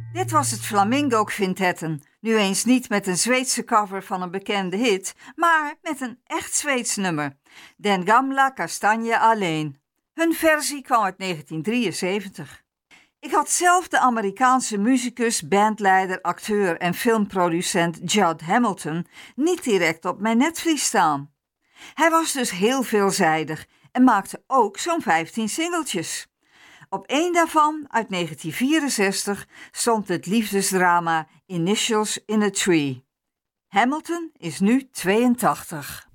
Dit was het Flamingo Quintetten, nu eens niet met een Zweedse cover van een bekende hit, maar met een echt Zweeds nummer, Den gamla kastanje alleen. Hun versie kwam uit 1973. Ik had zelf de Amerikaanse muzikus, bandleider, acteur en filmproducent Judd Hamilton niet direct op mijn netvlies staan. Hij was dus heel veelzijdig en maakte ook zo'n 15 singeltjes. Op één daarvan, uit 1964, stond het liefdesdrama Initials in a Tree. Hamilton is nu 82.